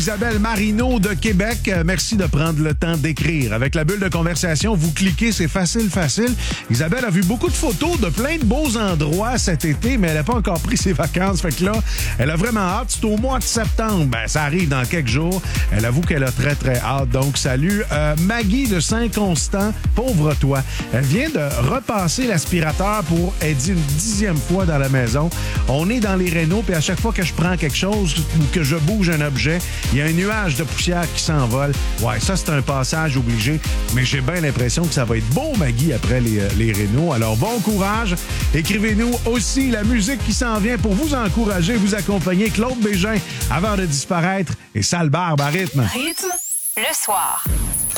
Isabelle Marino de Québec. Merci de prendre le temps d'écrire. Avec la bulle de conversation, vous cliquez, c'est facile. Isabelle a vu beaucoup de photos de plein de beaux endroits cet été, mais elle n'a pas encore pris ses vacances. Fait que là, elle a vraiment hâte. C'est au mois de septembre. Ben, ça arrive dans quelques jours. Elle avoue qu'elle a très, très hâte. Donc, salut. Maggie de Saint-Constant, pauvre toi. Elle vient de repasser l'aspirateur pour, elle dit, une 10e fois dans la maison. On est dans les rénaux, puis à chaque fois que je prends quelque chose ou que je bouge un objet, il y a un nuage de poussière qui s'envole. Ouais, ça, c'est un passage obligé, mais j'ai bien l'impression que ça va être beau, Maggie, après les rénaux. Alors, bon courage. Écrivez-nous aussi la musique qui s'en vient pour vous encourager, vous accompagner. Claude Bégin, avant de disparaître, et Sale Barbe à rythme. Rythme, le soir.